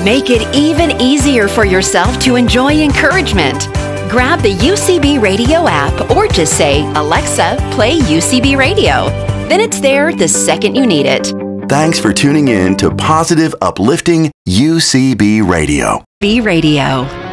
Make it even easier for yourself to enjoy encouragement. Grab the UCB Radio app or just say, "Alexa, play UCB Radio." Then it's there the second you need it. Thanks for tuning in to Positive Uplifting UCB Radio. B Radio.